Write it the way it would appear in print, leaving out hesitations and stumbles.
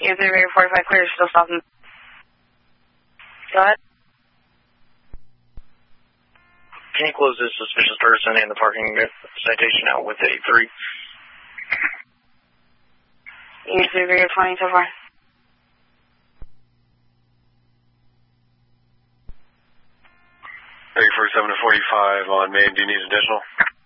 Unit 3 Victor 45 clear, still stopping. Go ahead. Can you close this suspicious person and the parking citation out with a 3? Unit 3 Victor 20 so far. 347 to 45 on main. Do you need additional?